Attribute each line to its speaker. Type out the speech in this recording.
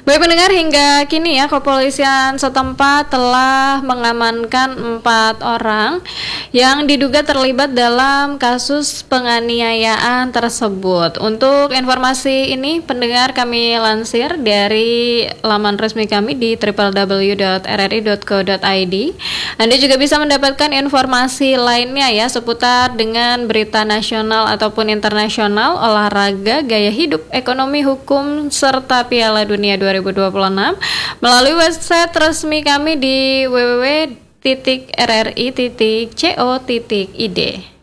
Speaker 1: Baik pendengar, hingga kini ya kepolisian setempat telah mengamankan 4 orang yang diduga terlibat dalam kasus penganiayaan tersebut. Untuk informasi ini pendengar kami lansir dari laman resmi kami di www.rri.co.id. Anda juga bisa mendapatkan informasi lainnya ya seputar dengan berita nasional ataupun internasional, olahraga, gaya hidup, ekonomi, hukum, serta Piala Dunia 2026 melalui website resmi kami di www.rri.co.id.